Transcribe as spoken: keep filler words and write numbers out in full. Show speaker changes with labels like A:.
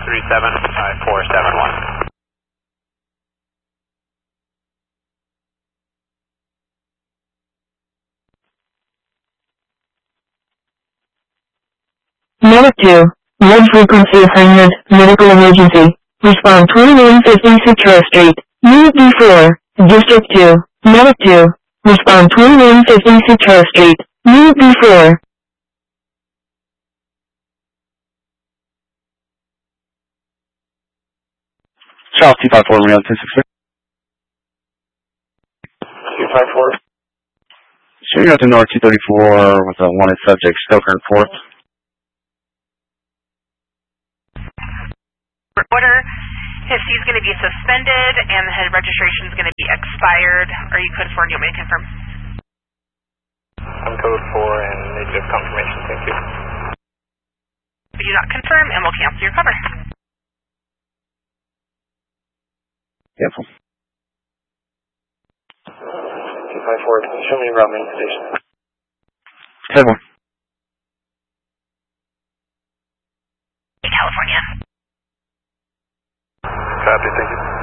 A: three seven five four seven one.
B: Medic two, low frequency assignment, medical emergency. Respond twenty-one fifty Citra Street, Unit B four, District two, Medic two. Respond twenty-one fifty Citra Street, Unit B four.
C: Charles two five four, Rio two six six.
A: two five four.
C: Shooting out to North two thirty-four with a wanted subject, Stoker and Fourth.
D: Order, his fee is going to be suspended and his registration is going to be expired. Are you code four? Do you want me to confirm?
A: I'm code four and negative confirmation, thank you.
D: We do not confirm and we'll cancel your cover.
C: Cancel.
A: two five four, can you show me route main station?
C: ten one.
D: California.
A: Copy, thank you.